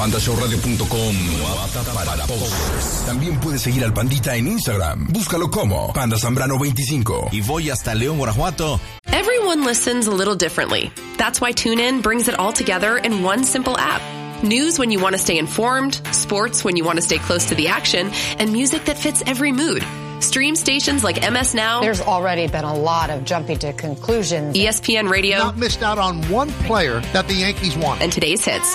pandashowradio.com para todos. También puedes seguir al Pandita en Instagram. Búscalo como Panda Zambrano 25. Y voy hasta León, Guanajuato. Everyone listens a little differently. That's why TuneIn brings it all together in one simple app. News when you want to stay informed, sports when you want to stay close to the action, and music that fits every mood. Stream stations like MS Now. There's already been a lot of jumping to conclusions. ESPN Radio. Not missed out on one player that the Yankees want. And today's hits.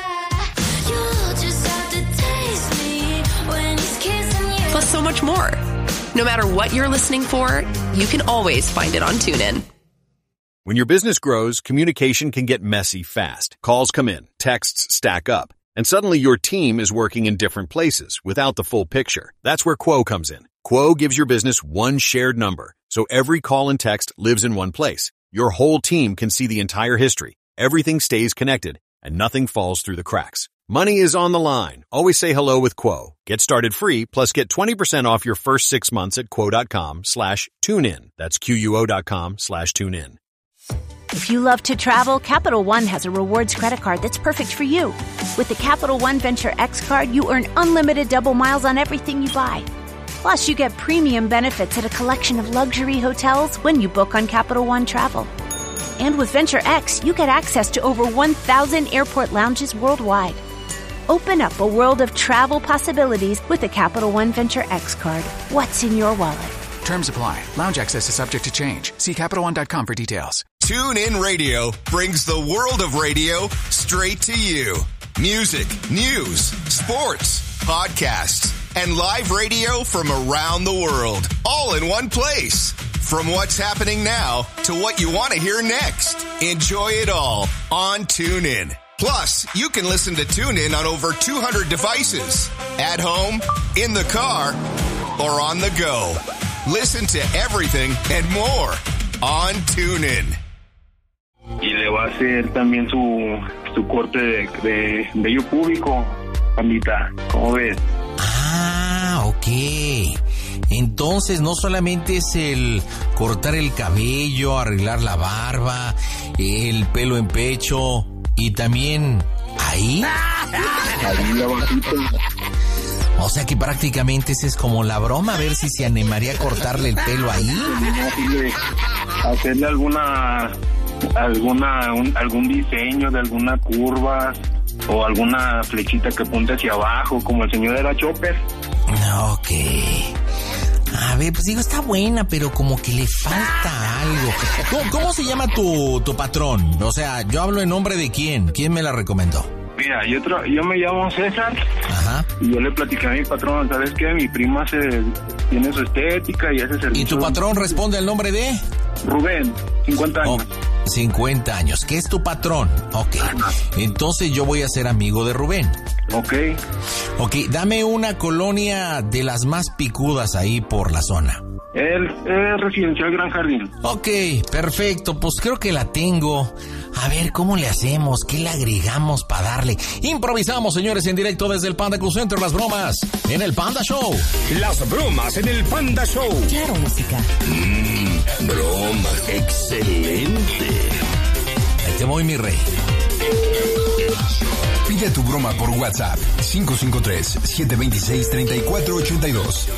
Plus so much more. No matter what you're listening for, you can always find it on TuneIn. When your business grows, communication can get messy fast. Calls come in, texts stack up, and suddenly your team is working in different places without the full picture. That's where Quo comes in. Quo gives your business one shared number, so every call and text lives in one place. Your whole team can see the entire history. Everything stays connected, and nothing falls through the cracks. Money is on the line. Always say hello with Quo. Get started free, plus get 20% off your first 6 months at quo.com/tunein. That's QUO.com/tunein. If you love to travel, Capital One has a rewards credit card that's perfect for you. With the Capital One Venture X card, you earn unlimited double miles on everything you buy. Plus, you get premium benefits at a collection of luxury hotels when you book on Capital One Travel. And with Venture X, you get access to over 1,000 airport lounges worldwide. Open up a world of travel possibilities with the Capital One Venture X card. What's in your wallet? Terms apply. Lounge access is subject to change. See CapitalOne.com for details. TuneIn Radio brings the world of radio straight to you. Music, news, sports, podcasts, and live radio from around the world. All in one place. From what's happening now to what you want to hear next. Enjoy it all on TuneIn. Plus, you can listen to TuneIn on over 200 devices. At home, in the car, or on the go. Listen to everything and more on TuneIn. Y le va a hacer también su corte de vello púbico, Pandita. ¿Cómo ves? Ah, ok. Entonces no solamente es el cortar el cabello, arreglar la barba, el pelo en pecho y también ahí. Ahí la bajita. O sea que prácticamente esa es como la broma, a ver si se animaría a cortarle el pelo ahí. Hacerle algún diseño de alguna curva o alguna flechita que apunte hacia abajo, como el señor era Chopper. Ok. A ver, pues digo, está buena, pero como que le falta algo. ¿Cómo se llama tu patrón? O sea, yo hablo en nombre de quién. ¿Quién me la recomendó? Mira, yo me llamo César. Ajá. Y yo le platicé a mi patrón, ¿sabes qué? Mi prima tiene su estética y hace servicio. ¿Y tu patrón responde al nombre de? Rubén, 50 años. 50 años. ¿Qué es tu patrón? Ok. Entonces yo voy a ser amigo de Rubén. Ok, dame una colonia de las más picudas ahí por la zona. El residencial Gran Jardín. Ok, perfecto, pues creo que la tengo. A ver, ¿cómo le hacemos? ¿Qué le agregamos para darle? Improvisamos, señores, en directo desde el Panda Cool Center, las bromas en el Panda Show. Las bromas en el Panda Show. Claro, música. Broma, excelente. Ahí te voy, mi rey. Pide tu broma por WhatsApp 553-726-3482.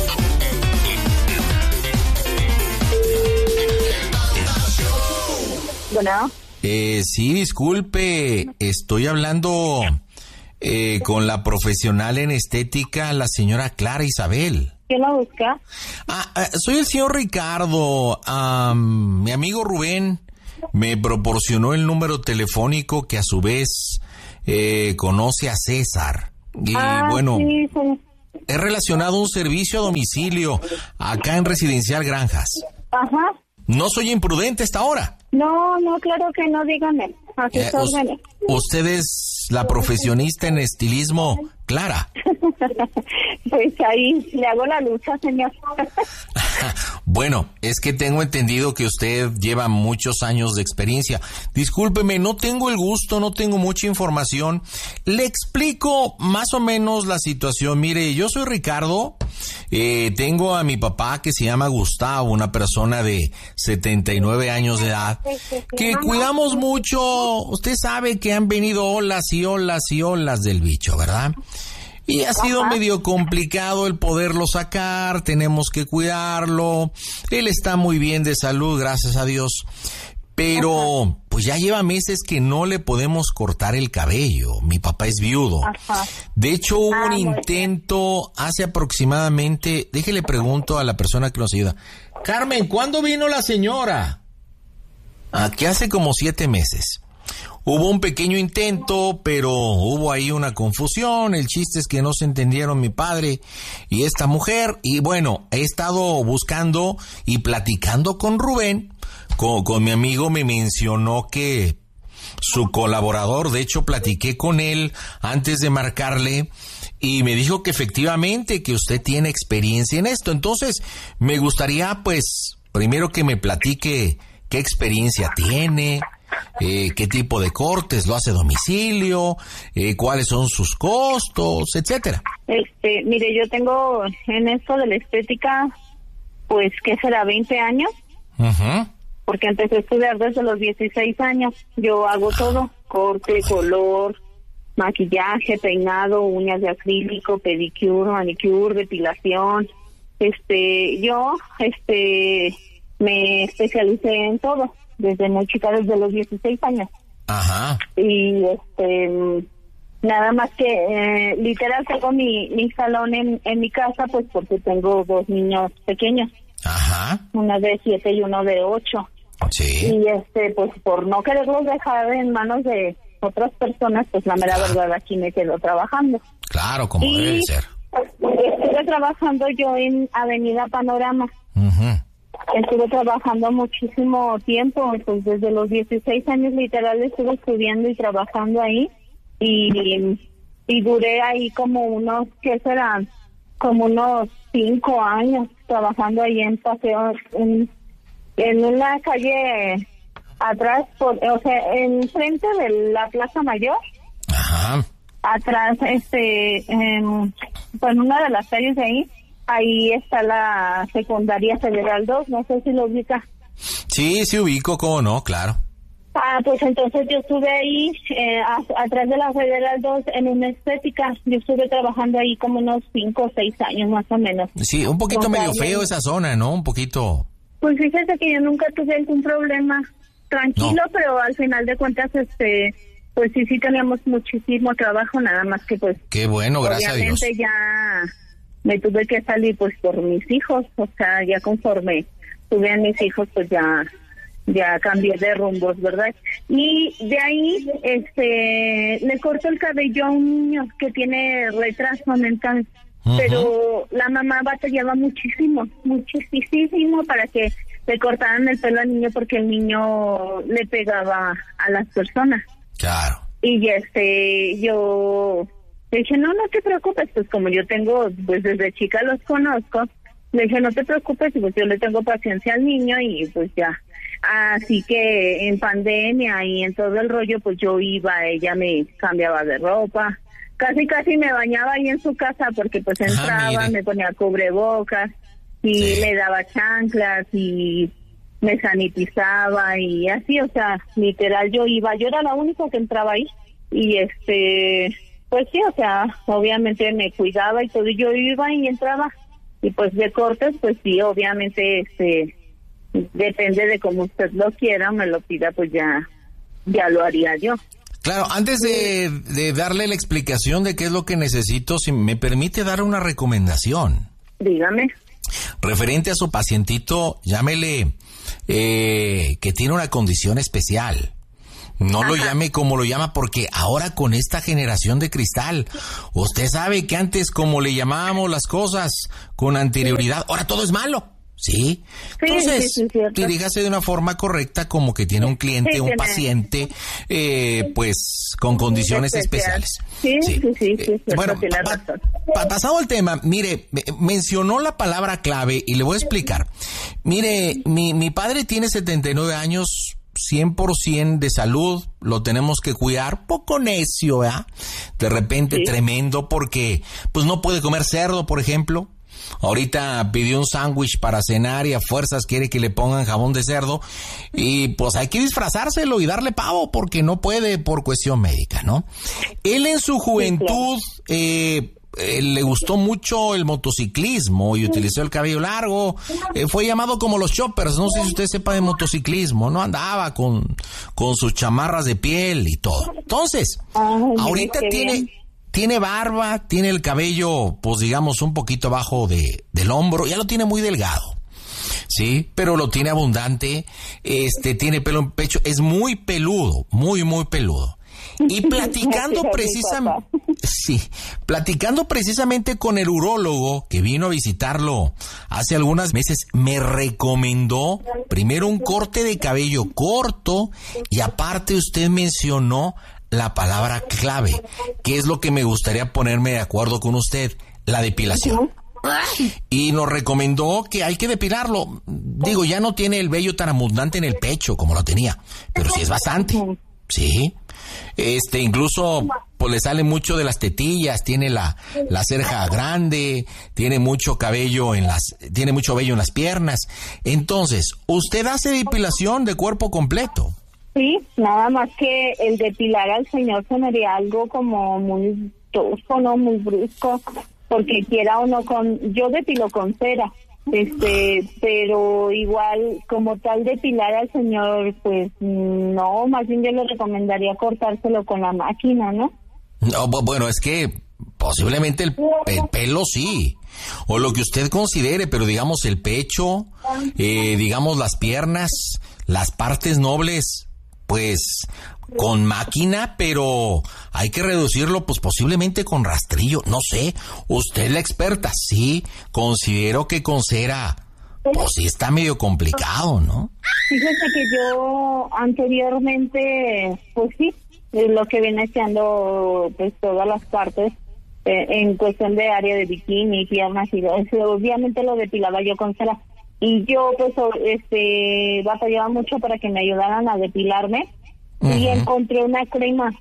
Bueno. Sí, disculpe, estoy hablando con la profesional en estética, la señora Clara Isabel. ¿Quién la busca? Soy el señor Ricardo. Mi amigo Rubén me proporcionó el número telefónico que a su vez conoce a César. Y bueno, sí. es relacionado a un servicio a domicilio acá en Residencial Granjas. Ajá. No soy imprudente hasta ahora. No, claro que no, dígame. Usted es la profesionista en estilismo, Clara. Pues ahí le hago la lucha, señor. Bueno, es que tengo entendido que usted lleva muchos años de experiencia. Discúlpeme, no tengo el gusto, no tengo mucha información. Le explico más o menos la situación. Mire, yo soy Ricardo, Tengo a mi papá que se llama Gustavo, una persona de 79 años de edad, que cuidamos mucho. Usted sabe que han venido olas y olas y olas del bicho, ¿verdad? Y ha sido medio complicado el poderlo sacar, tenemos que cuidarlo. Él está muy bien de salud, gracias a Dios. Pero pues ya lleva meses que no le podemos cortar el cabello. Mi papá es viudo. De hecho, hubo un intento hace aproximadamente, déjele pregunto a la persona que nos ayuda. Carmen, ¿cuándo vino la señora? Aquí hace como 7 meses. Hubo un pequeño intento, pero hubo ahí una confusión. El chiste es que no se entendieron mi padre y esta mujer. Y bueno, he estado buscando y platicando con Rubén. Con mi amigo me mencionó que su colaborador, de hecho platiqué con él antes de marcarle y me dijo que efectivamente que usted tiene experiencia en esto. Entonces me gustaría pues primero que me platique qué experiencia tiene, qué tipo de cortes lo hace a domicilio, cuáles son sus costos, etcétera. Mire, yo tengo en esto de la estética, pues, ¿qué será? 20 años. Porque empecé a estudiar desde los 16 años. Yo hago todo, corte, color, maquillaje, peinado, uñas de acrílico, pedicure, manicure, depilación. Yo me especialicé en todo, desde muy chica, desde los 16 años. Y nada más que literal tengo mi salón en mi casa, pues porque tengo 2 niños pequeños. Uno de 7 y uno de 8. Y pues por no quererlos dejar en manos de otras personas, pues la mera verdad aquí me quedo trabajando. Claro, como debe ser. Estuve trabajando yo en Avenida Panorama. Estuve trabajando muchísimo tiempo, pues desde los 16 años literal estuve estudiando y trabajando ahí. Y duré ahí como unos, ¿qué serán? Como unos 5 años trabajando ahí en Paseo, en una calle atrás, enfrente de la Plaza Mayor. Atrás, en una de las calles de ahí está la Secundaria Federal 2, no sé si lo ubica. Sí ubico, cómo no, claro. Pues entonces yo estuve ahí, atrás de la Federal 2, en una estética. Yo estuve trabajando ahí como unos 5 o 6 años más o menos. Sí, un poquito medio feo esa zona, ¿no? Un poquito. Pues fíjese que yo nunca tuve algún problema. Tranquilo, pero al final de cuentas, pues sí teníamos muchísimo trabajo, nada más que pues... Qué bueno, gracias a Dios. Obviamente ya me tuve que salir pues por mis hijos, o sea, ya conforme tuve a mis hijos, pues ya cambié de rumbos, ¿verdad? Y de ahí, le corto el cabello a un niño que tiene retraso mental, pero la mamá batallaba muchísimo para que le cortaran el pelo al niño porque el niño le pegaba a las personas. Claro. Y yo le dije, no te preocupes, pues como yo tengo, pues desde chica los conozco, le dije, no te preocupes, pues yo le tengo paciencia al niño y pues ya. Así que en pandemia y en todo el rollo, pues yo iba, ella me cambiaba de ropa, casi me bañaba ahí en su casa porque pues entraba, me ponía cubrebocas y le daba chanclas y me sanitizaba y así, o sea, literal yo era la única que entraba ahí y pues sí, o sea, obviamente me cuidaba y todo, y yo iba y entraba y pues de cortes, pues sí, obviamente depende de cómo usted lo quiera, me lo pida, pues ya lo haría yo. Claro, antes de darle la explicación de qué es lo que necesito, si me permite dar una recomendación. Dígame. Referente a su pacientito, llámele que tiene una condición especial. No lo llame como lo llama, porque ahora con esta generación de cristal, usted sabe que antes como le llamábamos las cosas con anterioridad, ahora todo es malo. ¿Sí? Entonces, diríjase de una forma correcta, como que tiene un cliente, un paciente, pues, con condiciones especiales. Sí. Bueno, pasado el tema, mire, mencionó la palabra clave y le voy a explicar. Mire, mi padre tiene 79 años, 100% de salud, lo tenemos que cuidar, poco necio, ¿verdad? De repente tremendo porque, pues, no puede comer cerdo, por ejemplo. ahorita pidió un sándwich para cenar y a fuerzas quiere que le pongan jamón de cerdo, y pues hay que disfrazárselo y darle pavo porque no puede por cuestión médica, ¿no? Él en su juventud le gustó mucho el motociclismo y utilizó el cabello largo, fue llamado como los choppers, no sé si usted sepa de motociclismo, ¿no? Andaba con sus chamarras de piel y todo. Entonces, ahorita tiene barba, tiene el cabello, pues digamos, un poquito abajo del hombro, ya lo tiene muy delgado, ¿sí? Pero lo tiene abundante, tiene pelo en pecho, es muy peludo, muy, muy peludo. Y platicando precisamente con el urólogo que vino a visitarlo hace algunos meses, me recomendó primero un corte de cabello corto y aparte usted mencionó la palabra clave, que es lo que me gustaría ponerme de acuerdo con usted, la depilación. Y nos recomendó que hay que depilarlo. Digo, ya no tiene el vello tan abundante en el pecho como lo tenía, pero sí es bastante. Sí. Incluso pues le sale mucho de las tetillas, tiene la ceja grande, tiene mucho vello en las piernas. Entonces, ¿usted hace depilación de cuerpo completo? Sí, nada más que el depilar al señor se me haría algo como muy tosco, ¿no? Muy brusco, porque quiera o no, yo depilo con cera, pero igual como tal depilar al señor, pues no, más bien yo le recomendaría cortárselo con la máquina, ¿no? No, bueno, es que posiblemente el pelo sí, o lo que usted considere, pero digamos el pecho, digamos las piernas, las partes nobles, pues con máquina, pero hay que reducirlo pues posiblemente con rastrillo, no sé, usted es la experta, sí, considero que con cera pues sí está medio complicado, ¿no? Fíjese que yo anteriormente, pues sí, lo que viene siendo pues todas las partes en cuestión de área de bikini, piernas y eso, obviamente lo depilaba yo con cera. Y yo pues batallaba mucho para que me ayudaran a depilarme. Uh-huh. Y encontré una crema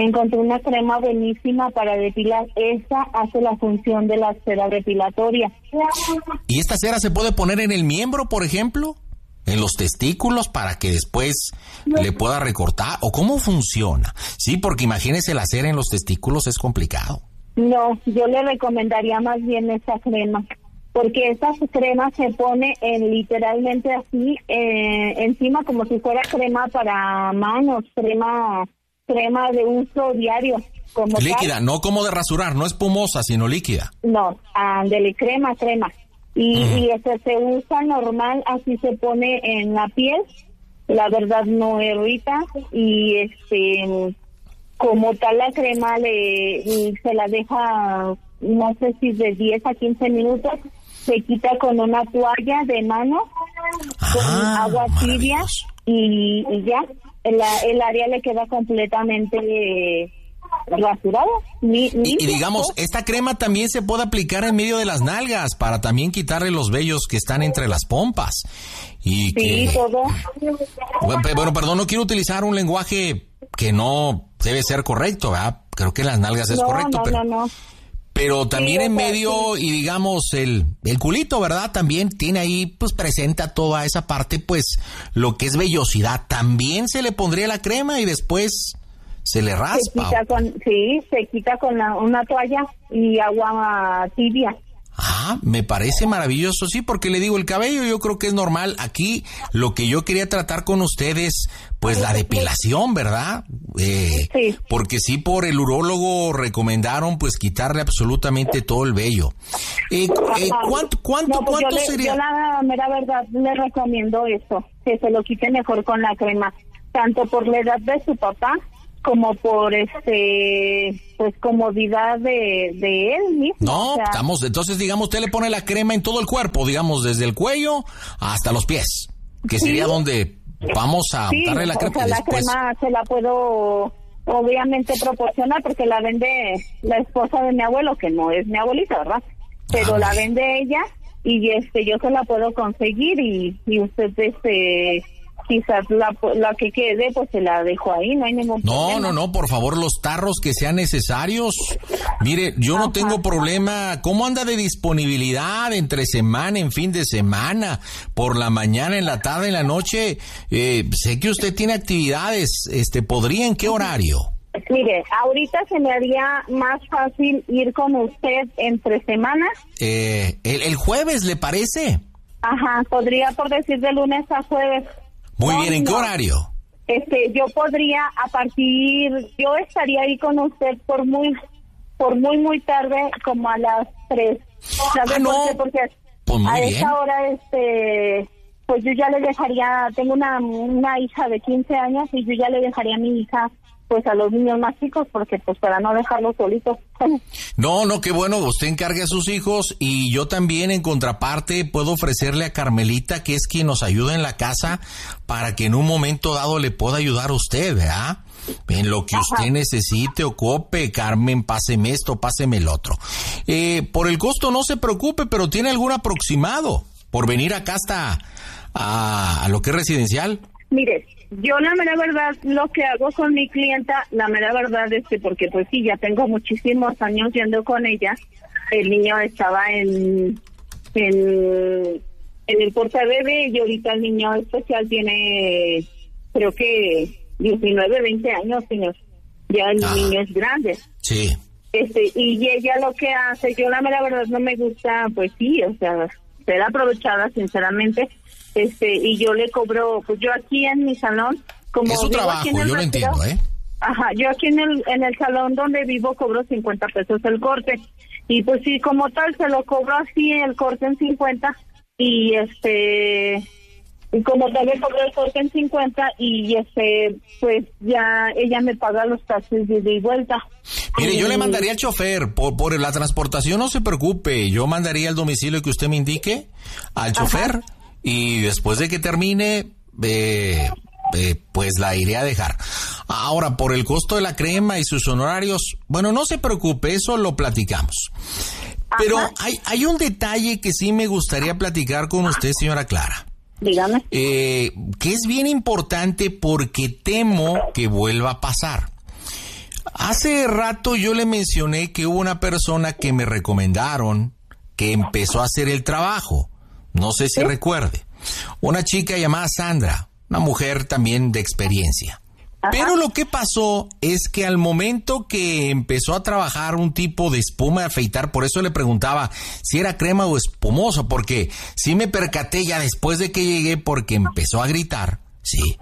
buenísima para depilar. Esa hace la función de la cera depilatoria. ¿Y esta cera se puede poner en el miembro, por ejemplo? ¿En los testículos para que después le pueda recortar? ¿O cómo funciona? Sí, porque imagínese la cera en los testículos es complicado. No, yo le recomendaría más bien esa crema. Porque esta crema se pone literalmente así encima como si fuera crema para manos, crema de uso diario. Como líquida, tal. No como de rasurar, no espumosa, sino líquida. No, ándele, crema. Y se usa normal, así se pone en la piel. La verdad no irrita y como tal la crema se la deja, no sé si de 10 a 15 minutos. Se quita con una toalla de mano, con agua tibia y ya, el área le queda completamente rasurado. Y digamos, esta crema también se puede aplicar en medio de las nalgas para también quitarle los vellos que están entre las pompas. Sí, todo. Bueno, perdón, no quiero utilizar un lenguaje que no debe ser correcto, ¿verdad? Creo que en las nalgas es correcto, No. Pero también en medio y digamos el culito, ¿verdad? También tiene ahí, pues presenta toda esa parte, pues lo que es vellosidad. También se le pondría la crema y después se le raspa. Se quita con una toalla y agua tibia. Me parece maravilloso, sí, porque le digo, el cabello yo creo que es normal. Aquí lo que yo quería tratar con ustedes, pues la depilación, ¿verdad? Sí. Porque sí, por el urólogo recomendaron pues quitarle absolutamente todo el vello. ¿Cuánto sería? Yo la mera verdad le recomiendo eso, que se lo quite mejor con la crema, tanto por la edad de su papá como por pues comodidad de él mismo. No, entonces digamos usted le pone la crema en todo el cuerpo, digamos desde el cuello hasta los pies, que sería donde vamos a darle la crema. O sea, la crema se la puedo obviamente proporcionar porque la vende la esposa de mi abuelo, que no es mi abuelita, ¿verdad? Pero la vende ella y yo se la puedo conseguir y usted quizás la que quede, pues se la dejo ahí, no hay ningún problema. No, por favor, los tarros que sean necesarios. Mire, yo no tengo problema. ¿Cómo anda de disponibilidad entre semana, en fin de semana, por la mañana, en la tarde, en la noche? Sé que usted tiene actividades, ¿podría en qué horario? Mire, ahorita se me haría más fácil ir con usted entre semanas. El jueves, ¿le parece? Ajá, podría por decir de lunes a jueves. Muy bien, ¿en qué horario? Yo podría yo estaría ahí con usted por muy tarde, como a las 3. ¿Sabe por qué? Porque pues a bien. esa hora, pues yo ya le dejaría, tengo una hija de 15 años y yo ya le dejaría a mi hija, pues a los niños más chicos, porque pues para no dejarlos solitos. No, qué bueno, usted encargue a sus hijos y yo también en contraparte puedo ofrecerle a Carmelita, que es quien nos ayuda en la casa, para que en un momento dado le pueda ayudar a usted, ¿verdad? En lo que usted necesite, ocupe, Carmen, páseme esto, páseme el otro. Por el costo no se preocupe, pero ¿tiene algún aproximado por venir acá hasta a lo que es residencial? Mire, yo la mera verdad, lo que hago con mi clienta, la mera verdad es que, porque pues sí, ya tengo muchísimos años yendo con ella. El niño estaba en el portabebé y ahorita el niño especial tiene, creo que 19, 20 años, señor. Ya el niño es grande. Sí. Y ella lo que hace, yo la mera verdad no me gusta, pues sí, o sea, ser aprovechada, sinceramente. Y yo le cobro, pues yo aquí en mi salón, como es su trabajo, yo lo entiendo, Ajá, yo aquí en el salón donde vivo cobro 50 pesos el corte. Y pues sí, como tal, se lo cobro así, el corte en 50. Y y como tal le cobro el corte en 50 y pues ya ella me paga los taxis de ida y vuelta. Mire, yo le mandaría al chofer, por la transportación no se preocupe, yo mandaría al domicilio que usted me indique, al chofer, y después de que termine, pues la iré a dejar. Ahora, por el costo de la crema y sus honorarios, bueno, no se preocupe, eso lo platicamos. Pero hay un detalle que sí me gustaría platicar con usted, señora Clara. Dígame. Que es bien importante porque temo que vuelva a pasar. Hace rato yo le mencioné que hubo una persona que me recomendaron que empezó a hacer el trabajo. No sé si recuerde. Una chica llamada Sandra, una mujer también de experiencia. Pero lo que pasó es que al momento que empezó a trabajar un tipo de espuma de afeitar, por eso le preguntaba si era crema o espumoso, porque sí me percaté ya después de que llegué, porque empezó a gritar, sí,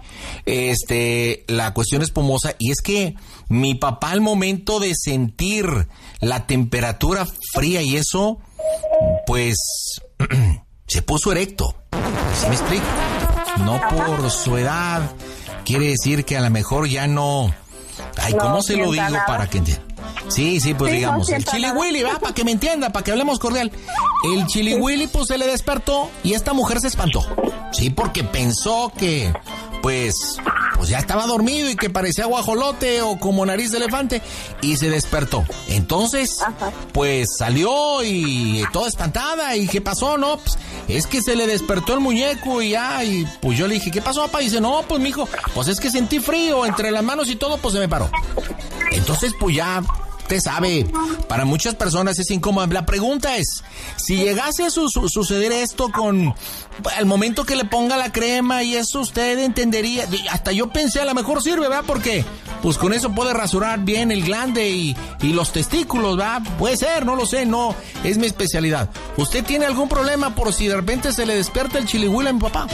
la cuestión espumosa, y es que mi papá al momento de sentir la temperatura fría y eso, pues se puso erecto, ¿sí me explico? No por su edad, quiere decir que a lo mejor ya no... Ay, ¿cómo se lo digo para que entienda? Sí, pues sí, digamos, el Chili Willy, ¿va? Para que me entienda, para que hablemos cordial. El Chili Willy, pues se le despertó y esta mujer se espantó. Sí, porque pensó que, pues ya estaba dormido y que parecía guajolote o como nariz de elefante y se despertó. Entonces, pues salió y toda espantada. ¿Y qué pasó? No, pues es que se le despertó el muñeco y ya, y pues yo le dije, ¿qué pasó, papá? Y dice, no, pues mijo, pues es que sentí frío entre las manos y todo, pues se me paró. Entonces, pues ya, usted sabe, para muchas personas es incómodo. La pregunta es, si llegase a suceder esto con, al momento que le ponga la crema y eso, usted entendería, hasta yo pensé, a lo mejor sirve, ¿verdad? Porque, pues con eso puede rasurar bien el glande y los testículos, ¿verdad? Puede ser, no lo sé, no, es mi especialidad. ¿Usted tiene algún problema por si de repente se le despierta el chilihuila a mi papá?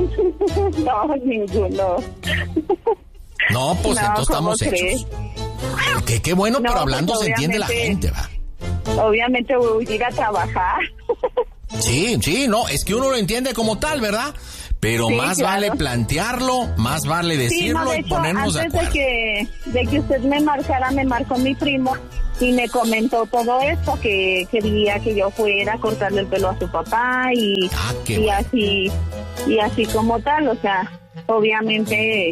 No, ninguno. No, pues no, entonces estamos hechos. Qué bueno, no, pero hablando pues se entiende la gente, ¿va? Obviamente voy a ir a trabajar. Sí, no, es que uno lo entiende como tal, ¿verdad? Pero sí, más vale plantearlo, más vale decirlo, sí, no, y ponernos de acuerdo. Antes de que usted me marcó mi primo y me comentó todo esto, que quería que yo fuera a cortarle el pelo a su papá y así como tal, o sea, obviamente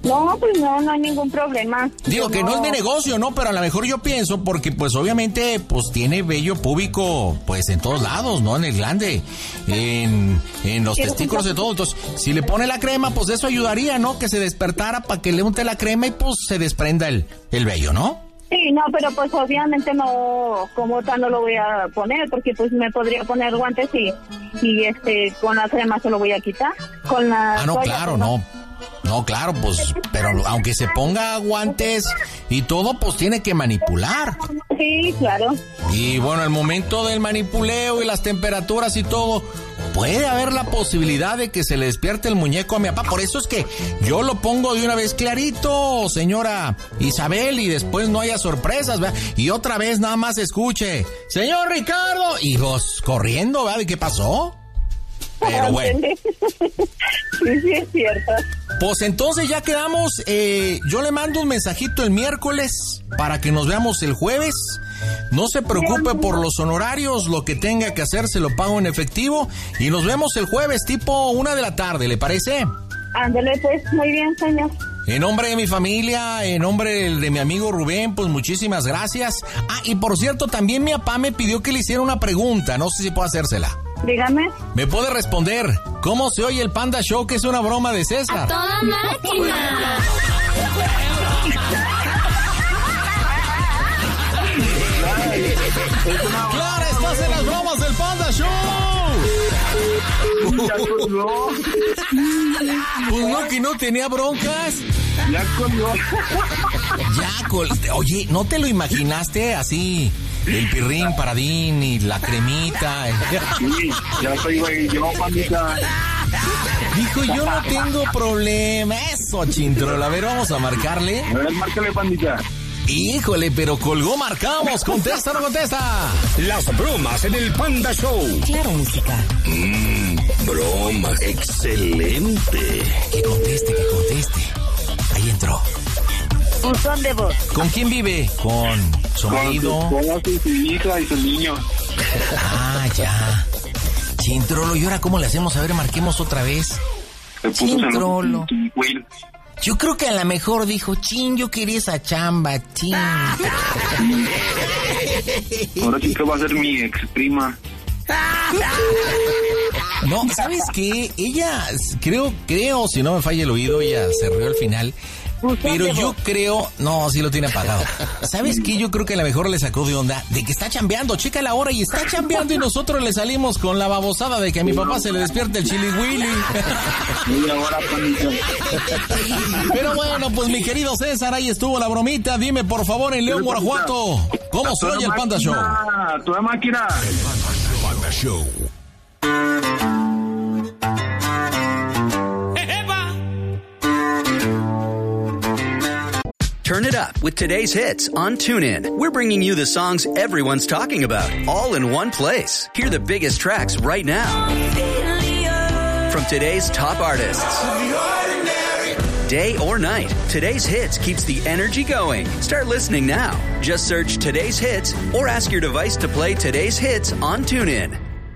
No, pues no hay ningún problema. Digo que no es mi negocio, ¿no? Pero a lo mejor yo pienso, porque pues obviamente pues tiene vello púbico pues en todos lados, ¿no? En el glande, en los testículos y todo. Entonces, si le pone la crema, pues eso ayudaría, ¿no? Que se despertara para que le unte la crema y pues se desprenda el vello, ¿no? Sí, no, pero pues obviamente no, como tal no lo voy a poner, porque pues me podría poner guantes y con la crema se lo voy a quitar. Con la no, toalla, claro, no. No, claro, pues, pero aunque se ponga guantes y todo, pues tiene que manipular. Sí, claro. Y bueno, el momento del manipuleo y las temperaturas y todo, puede haber la posibilidad de que se le despierte el muñeco a mi papá. Por eso es que yo lo pongo de una vez clarito, señora Isabel, y después no haya sorpresas, ¿verdad? Y otra vez nada más escuche, señor Ricardo, y vos corriendo, ¿verdad? ¿Y qué pasó? Pero bueno. Sí, es cierto. Pues entonces ya quedamos, yo le mando un mensajito el miércoles para que nos veamos el jueves. No se preocupe por los honorarios, lo que tenga que hacer se lo pago en efectivo. Y nos vemos el jueves tipo 1 de la tarde, ¿le parece? Ándale pues, muy bien, señor. En nombre de mi familia, en nombre de mi amigo Rubén, pues muchísimas gracias. Ah, y por cierto, también mi papá me pidió que le hiciera una pregunta, no sé si puedo hacérsela. Dígame. ¿Me puede responder? ¿Cómo se oye el Panda Show, que es una broma de César? ¡A toda máquina! ¡Claro, estás en las bromas del Panda Show! Pues no, que no tenía broncas. Ya colgó. Oye, ¿no te lo imaginaste así? El pirrín, paradín y la cremita. Sí, ya soy güey, yo, pandita. Dijo, yo no tengo problema. Eso, Chintrol. A ver, vamos a marcarle. A ver, márcale, pandita. Híjole, pero colgó, marcamos. ¿Contesta o no contesta? Las bromas en el Panda Show. Claro, música. Bromas. Excelente. Que conteste. Ahí entró. ¿Buzón de voz? ¿Con quién vive? ¿Con su marido? Con su hija y su niño. Ah, ya. Chintrolo, ¿y ahora cómo le hacemos? A ver, marquemos otra vez. Chintrolo. Yo creo que a lo mejor dijo, yo quería esa chamba, Ahora sí que va a ser mi ex prima. No, ¿sabes qué? Ella, creo, si no me falla el oído, ella se rió al final. Pero yo creo... No, sí lo tiene apagado. ¿Sabes qué? Yo creo que a lo mejor le sacó de onda de que está chambeando. Checa la hora y está chambeando y nosotros le salimos con la babosada de que a mi papá se le despierte el chili willy. Pero bueno, pues mi querido César, ahí estuvo la bromita. Dime, por favor, en León, Guanajuato, ¿cómo se oye el Panda Show? Toda máquina. El Panda Show. Turn it up with today's hits on TuneIn. We're bringing you the songs everyone's talking about, all in one place. Hear the biggest tracks right now. From today's top artists. Day or night, today's hits keeps the energy going. Start listening now. Just search today's hits or ask your device to play today's hits on TuneIn.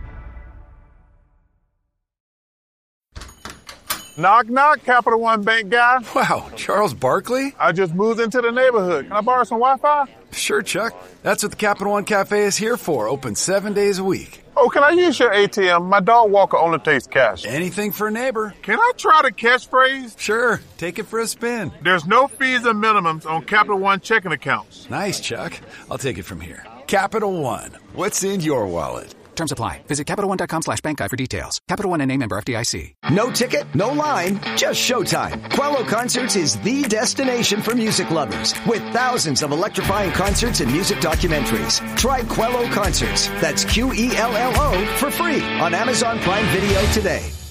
Knock, knock, Capital One Bank guy. Wow, Charles Barkley? I just moved into the neighborhood. Can I borrow some Wi-Fi? Sure, Chuck. That's what the Capital One Cafe is here for, open 7 days a week. Oh, can I use your ATM? My dog walker only takes cash. Anything for a neighbor. Can I try the catchphrase? Sure, take it for a spin. There's no fees and minimums on Capital One checking accounts. Nice, Chuck. I'll take it from here. Capital One. What's in your wallet? Terms apply. Visit CapitalOne.com/bankguide for details. Capital One and member FDIC. No ticket, no line, just showtime. Quello Concerts is the destination for music lovers with thousands of electrifying concerts and music documentaries. Try Quello Concerts. That's QELLO for free on Amazon Prime Video today.